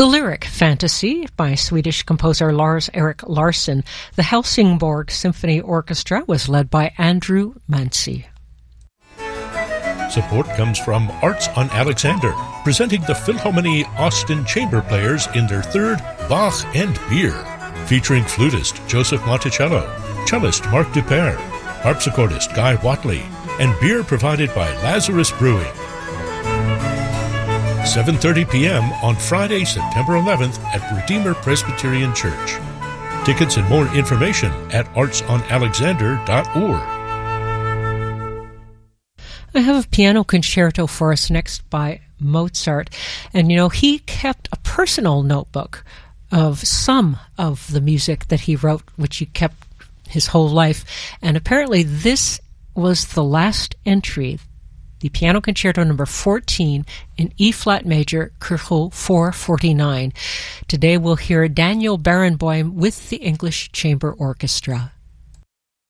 The Lyric Fantasy by Swedish composer Lars-Erik Larsson. The Helsingborg Symphony Orchestra was led by Andrew Mancy. Support comes from Arts on Alexander, presenting the Philharmonie Austin Chamber Players in their third Bach and Beer, featuring flutist Joseph Monticello, cellist Marc Duper, harpsichordist Guy Watley, and beer provided by Lazarus Brewing. 7:30 p.m. on Friday, September 11th at Redeemer Presbyterian Church. Tickets and more information at artsonalexander.org. I have a piano concerto for us next by Mozart. And, he kept a personal notebook of some of the music that he wrote, which he kept his whole life. And apparently this was the last entry, the Piano Concerto number 14 in E-flat major, Köchel 449. Today we'll hear Daniel Barenboim with the English Chamber Orchestra.